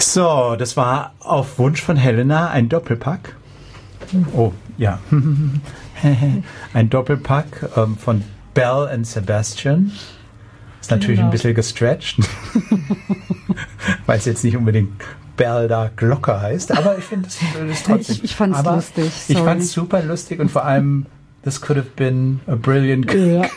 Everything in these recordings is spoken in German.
So, das war auf Wunsch von Helena ein Doppelpack. Oh, ja. Ein Doppelpack von Belle and Sebastian. Ist natürlich ein bisschen gestretched, weil es jetzt nicht unbedingt Belle da Glocke heißt, aber ich finde das trotzdem. Ich fand es lustig. Ich fand es super lustig und vor allem, this could have been a brilliant career.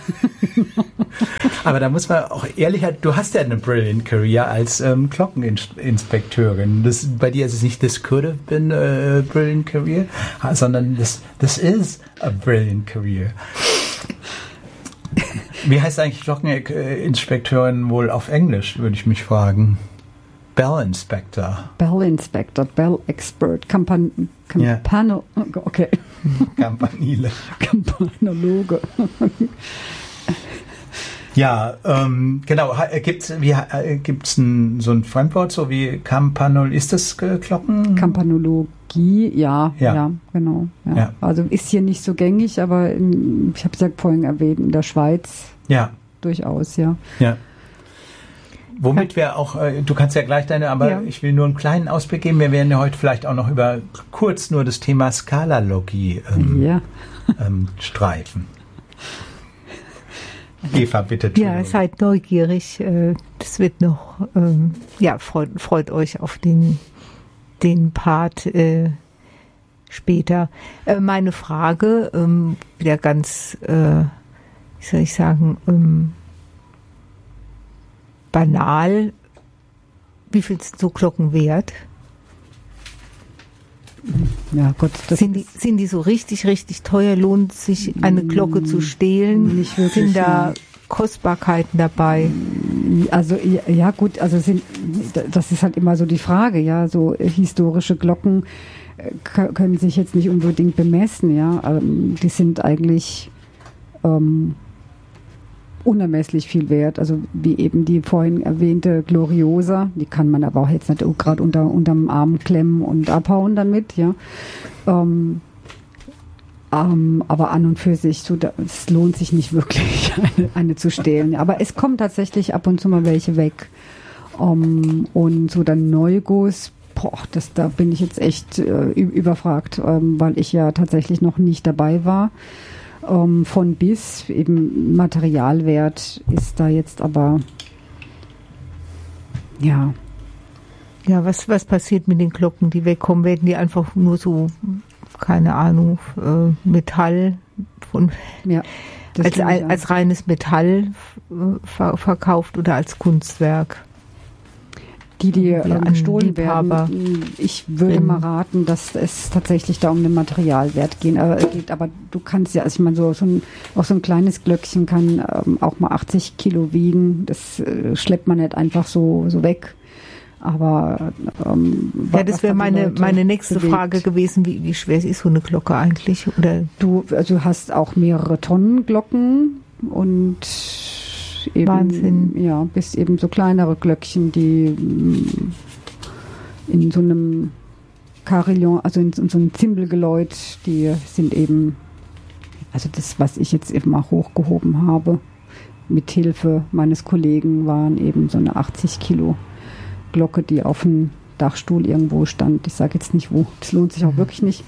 Aber da muss man auch ehrlicher, du hast ja eine brilliant career als Glockeninspekteurin. Bei dir ist es nicht this could have been a brilliant career, sondern this is a brilliant career. Wie heißt eigentlich Glockeninspekteurin wohl auf Englisch, würde ich mich fragen. Bell Inspector. Bell Inspector, Bell Expert, okay. Campanile. Campanologe. Ja, genau. Gibt's so ein Fremdwort, so wie Campanol? Ist das Glocken? Campanologie, ja, genau. Ja. Ja. Also ist hier nicht so gängig, aber ich habe es ja vorhin erwähnt, in der Schweiz durchaus, ja. Ja. Womit wir auch, du kannst ja gleich ich will nur einen kleinen Ausblick geben. Wir werden ja heute vielleicht auch noch kurz nur das Thema Skalalogie streifen. Eva, bitte. Ja, seid neugierig. Das wird noch, freut euch auf den Part später. Meine Frage, wieder ganz, wie soll ich sagen, banal, wie viel sind so Glocken wert? Ja, Gott, sind die so richtig, richtig teuer? Lohnt sich eine Glocke zu stehlen? Nicht wirklich. Sind da Kostbarkeiten dabei? Also ja gut, also das ist halt immer so die Frage, ja, so historische Glocken können sich jetzt nicht unbedingt bemessen, ja, die sind eigentlich unermesslich viel wert, also wie eben die vorhin erwähnte Gloriosa, die kann man aber auch jetzt nicht gerade unterm Arm klemmen und abhauen damit, ja. Aber an und für sich, es lohnt sich nicht wirklich, eine zu stehlen. Aber es kommen tatsächlich ab und zu mal welche weg. Und so dann Neuguss, da bin ich jetzt echt überfragt, weil ich ja tatsächlich noch nicht dabei war. Von bis, eben Materialwert ist da jetzt aber, ja. Ja, was passiert mit den Glocken, die wegkommen? Werden die einfach nur so, keine Ahnung, Metall als reines Metall verkauft oder als Kunstwerk? Die gestohlen werden, ich würde mal raten, dass es tatsächlich da um den Materialwert geht. Aber du kannst ja, also ich meine, auch so ein kleines Glöckchen kann auch mal 80 Kilo wiegen. Das schleppt man nicht einfach so weg. Aber das wäre meine nächste Frage gewesen, wie schwer ist so eine Glocke eigentlich? Oder du hast auch mehrere Tonnen Glocken und eben, Wahnsinn. Ja, bis eben so kleinere Glöckchen, die in so einem Carillon, also in so einem Zimbelgeläut, die sind eben, also das, was ich jetzt eben auch hochgehoben habe, mit Hilfe meines Kollegen, waren eben so eine 80 Kilo Glocke, die auf dem Dachstuhl irgendwo stand. Ich sage jetzt nicht wo, das lohnt sich auch wirklich nicht.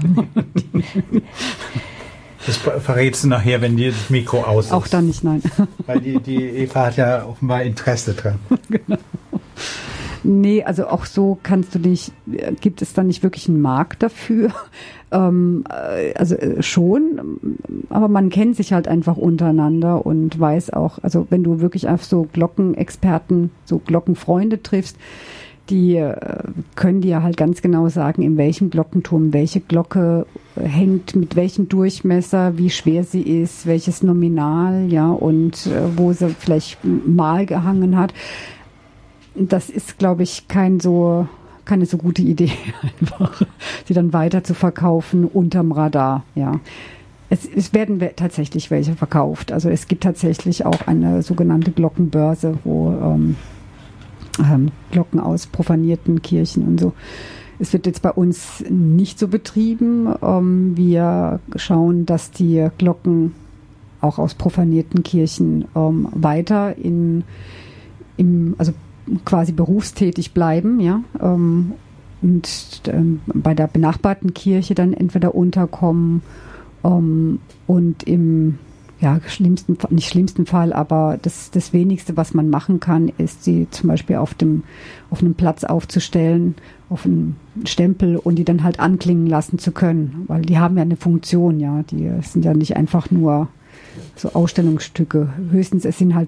Das verrätst du nachher, wenn dir das Mikro aus ist. Auch dann nicht, nein. Weil die Eva hat ja offenbar Interesse dran. Genau. Nee, also auch so gibt es dann nicht wirklich einen Markt dafür. Also schon, aber man kennt sich halt einfach untereinander und weiß auch, also wenn du wirklich auf so Glockenexperten, so Glockenfreunde triffst, die können dir halt ganz genau sagen, in welchem Glockenturm welche Glocke hängt, mit welchem Durchmesser, wie schwer sie ist, welches Nominal, ja, und wo sie vielleicht mal gehangen hat. Das ist, glaube ich, keine so gute Idee, einfach sie dann weiter zu verkaufen unterm Radar, ja. Es werden tatsächlich welche verkauft. Also es gibt tatsächlich auch eine sogenannte Glockenbörse, wo Glocken aus profanierten Kirchen und so. Es wird jetzt bei uns nicht so betrieben. Wir schauen, dass die Glocken auch aus profanierten Kirchen weiter also quasi berufstätig bleiben, ja, und bei der benachbarten Kirche dann entweder unterkommen und im nicht schlimmsten Fall, aber das Wenigste, was man machen kann, ist, sie zum Beispiel auf einem Platz aufzustellen, auf einen Stempel und die dann halt anklingen lassen zu können, weil die haben ja eine Funktion, ja, die sind ja nicht einfach nur so Ausstellungsstücke. Höchstens es sind halt